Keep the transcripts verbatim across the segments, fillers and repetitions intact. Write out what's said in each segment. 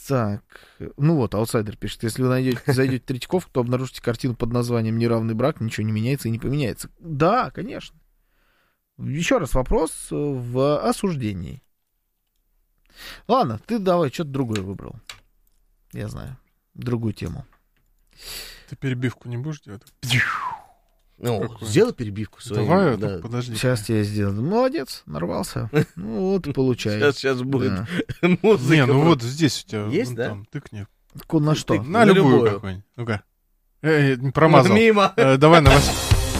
Так, ну вот, аутсайдер пишет, если вы найдете, зайдете в Третьяковку, то обнаружите картину под названием «Неравный брак», ничего не меняется и не поменяется. Да, конечно. Еще раз вопрос в осуждении. Ладно, ты давай, что-то другое выбрал. Я знаю, другую тему. Ты перебивку не будешь делать? Ну, Какой? сделай перебивку свою. Давай, да. ну, подожди. Сейчас я сделаю. Молодец, нарвался. Ну вот, получай. Сейчас, сейчас будет Да. музыка. Не, ну про- вот здесь у тебя. Есть, вон да? Там, тыкни. На что? Ты- На На любую любую. какую-нибудь. Ну-ка. Э, э, промазал. Мимо. Э, давай на вас.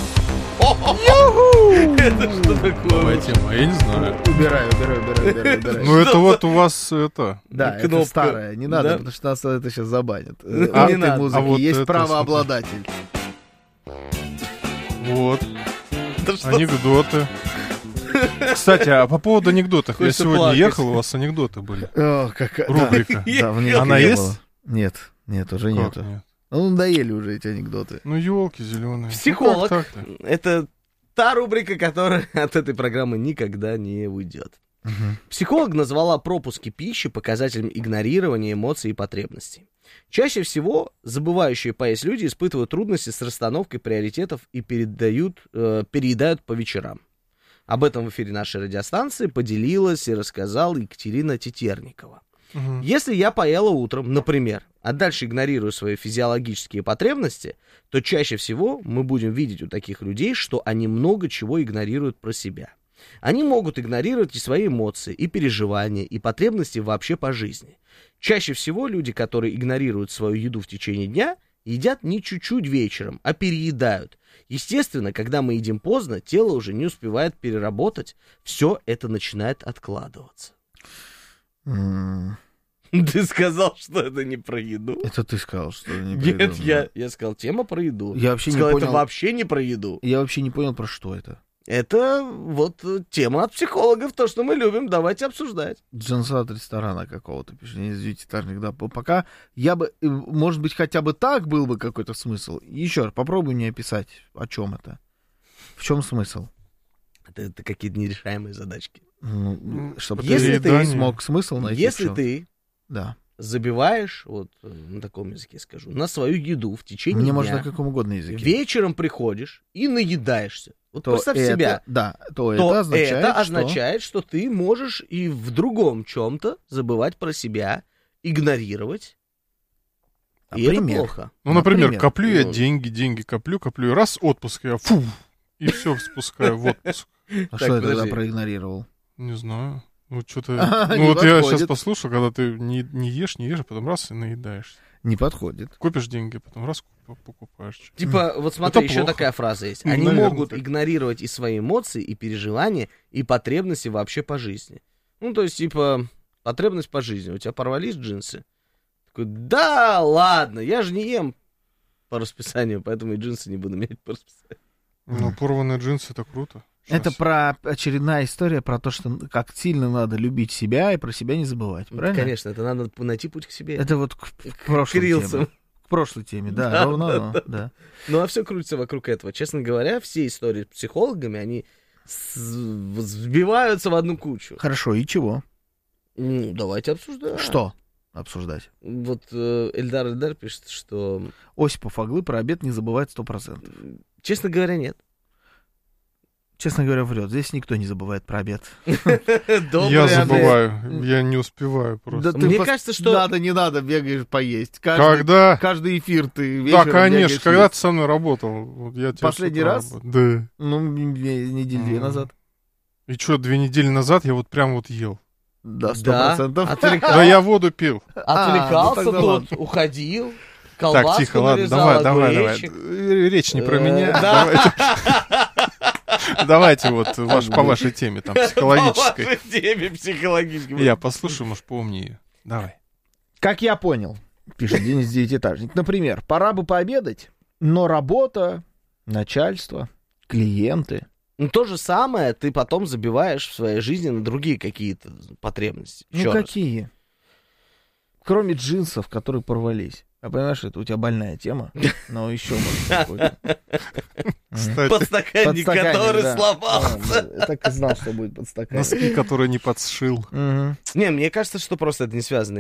Это что такое? Давай тема, я не знаю. Убирай, убирай, убирай, убирай, убирай. Ну это вот у вас это. Да, это кнопка. старая, не надо, Да? потому что нас это сейчас забанят. Не А этой надо. музыки А вот есть это, правообладатель. Вот. Да что Анекдоты. Кстати, а по поводу анекдотов. Я Хочется сегодня плакать. ехал, у вас анекдоты были. О, какая... Рубрика. Да, да, мне Она не есть? было. Нет, нет, уже Как нету. нет? Ну, надоели уже эти анекдоты. Ну, елки зеленые. Психолог. Ну, как так-то? Это та рубрика, которая от этой программы никогда не уйдет. Психолог назвала пропуски пищи показателем игнорирования эмоций и потребностей. Чаще всего забывающие поесть люди испытывают трудности с расстановкой приоритетов и передают, э, переедают по вечерам. Об этом в эфире нашей радиостанции поделилась и рассказала Екатерина Тетерникова. Мгм. Если я поела утром, например, а дальше игнорирую свои физиологические потребности, то чаще всего мы будем видеть у таких людей, что они много чего игнорируют про себя. Они могут игнорировать и свои эмоции, и переживания, и потребности вообще по жизни. Чаще всего люди, которые игнорируют свою еду в течение дня, едят не чуть-чуть вечером, а переедают. Естественно, когда мы едим поздно, тело уже не успевает переработать, все это начинает откладываться. М, Ты сказал, что это не про еду? Это ты сказал, что не Нет, придумал. я, я сказал, тема про еду. Я вообще не сказал, это понял. вообще не про еду. Я вообще не понял, про что это. Это вот э, тема от психологов, то, что мы любим, давайте обсуждать. Джинсы от ресторана какого-то, пишет, не из дьюти-тарных, да. Пока я бы, э, может быть, хотя бы так был бы какой-то смысл. Еще раз, попробуй мне описать, о чем это. В чем смысл? Это, это какие-то нерешаемые задачки. Ну, чтобы Если ты ты- смог смысл найти. Если в чём. ты Да. забиваешь, вот э, на таком языке скажу, на свою еду в течение Мне дня, можно на каком угодно языке. вечером приходишь и наедаешься. Вот То представь это- себя. Да, то, То это означает, это что... означает, что ты можешь и в другом чем-то забывать про себя, игнорировать. И это Например. плохо. Ну, например, Например, коплю я ну. деньги, деньги коплю, коплю, и раз отпуск я, фу, и все спускаю в отпуск. А Так, что я тогда подожди. проигнорировал? Не знаю. Ну, что-то... А, Ну, не вот я подходит. сейчас послушал, когда ты не, не ешь, не ешь, а потом раз и наедаешься. Не подходит. Копишь деньги, потом раз куп- покупаешь. что-то. Типа, вот смотри, Это еще плохо. такая фраза есть. Ну, Они наверное, могут так. игнорировать и свои эмоции, и переживания, и потребности вообще по жизни. Ну, то есть, типа, потребность по жизни. У тебя порвались джинсы? Такой, да ладно, я же не ем по расписанию, поэтому и джинсы не буду менять по расписанию. Ну, порванные джинсы — это круто. Это Щас. про очередная история про то, что как сильно надо любить себя и про себя не забывать, правильно? Конечно, это надо найти путь к себе. Это вот к, к К прошлой рилсам. теме. К прошлой теме, да, Да, ровно да, оно, да. да. Ну, а все крутится вокруг этого. Честно говоря, все истории с психологами, они с- сбиваются в одну кучу. Хорошо, и чего? Ну, давайте обсуждать. Что обсуждать? Вот э, Эльдар Эльдар пишет, что, Осипов Аглы про обед не забывает сто процентов. честно говоря, нет. Честно говоря, врет. Здесь никто не забывает про обед. Добрый Я обед. забываю, я не успеваю просто. Да ты Мне пос- кажется, что- Надо, не надо, бегаешь поесть. Каждый, Когда? каждый эфир ты Да, вечером конечно, бегаешь когда есть. ты со мной работал. Вот я тебя Последний с утра раз? работал. Да. Ну, м- две- недели две М. назад. И что, две недели назад я вот прям вот ел. Да, сто Да, процентов. отвлекал- Да я воду пил. отвлекался А, ну тогда тут, ладно. уходил, Так, колбаску тихо, ладно, нарезал, давай, давай, давай. огуречек. Э, Речь не про Э, меня. да. Давайте. Давайте вот ваш- по вашей теме, там, По психологической. вашей теме психологической. Я послушаю, может, поумнее. Давай. Как я понял, пишет Денис Девятиэтажник. Например, пора бы пообедать, но работа, начальство, клиенты. Ну, то же самое ты потом забиваешь в своей жизни на другие какие-то потребности. Ну Ещё раз. какие? Кроме джинсов, которые порвались. А понимаешь, это у тебя больная тема, но еще может какой-то. Кстати, Подстаканник, Подстаканник, который да. сломался. А, Я так и знал, что будет подстаканник. носки, которые не подсшил. Мгм. Не, мне кажется, что просто это не связано